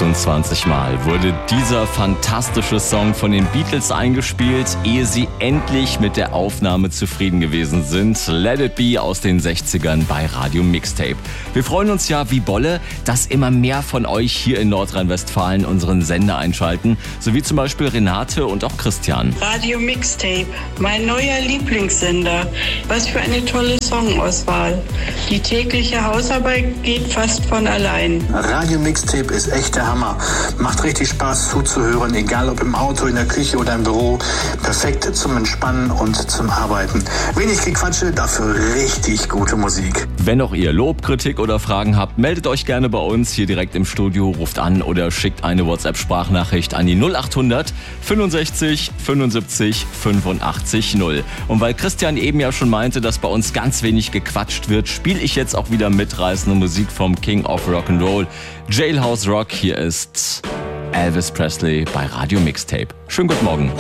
28 Mal wurde dieser fantastische Song von den Beatles eingespielt, ehe sie endlich mit der Aufnahme zufrieden gewesen sind. Let It Be aus den 60ern bei Radio Mixtape. Wir freuen uns ja wie Bolle, dass immer mehr von euch hier in Nordrhein-Westfalen unseren Sender einschalten, sowie zum Beispiel Renate und auch Christian. Radio Mixtape, mein neuer Lieblingssender. Was für eine tolle Songauswahl. Die tägliche Hausarbeit geht fast von allein. Radio Mixtape ist echt der Hammer. Macht richtig Spaß zuzuhören, egal ob im Auto, in der Küche oder im Büro. Perfekt zum Entspannen und zum Arbeiten. Wenig Gequatsche, dafür richtig gute Musik. Wenn auch ihr Lob, Kritik oder Fragen habt, meldet euch gerne bei uns hier direkt im Studio, ruft an oder schickt eine WhatsApp-Sprachnachricht an die 0800 65 75 85 0. Und weil Christian eben ja schon meinte, dass bei uns ganz wenig gequatscht wird, spiele ich jetzt auch wieder mitreißende Musik vom King of Rock'n'Roll, Jailhouse Rock. Hier ist Elvis Presley bei Radio Mixtape. Schönen guten Morgen.